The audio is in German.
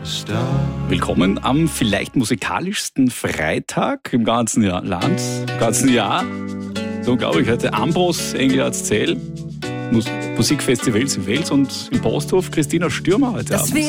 Willkommen am vielleicht musikalischsten Freitag im ganzen Land, im ganzen Jahr. So glaube ich heute. Ambros, Engelhardt Zell, Musikfestivals in Wels und im Posthof Christina Stürmer heute Abend.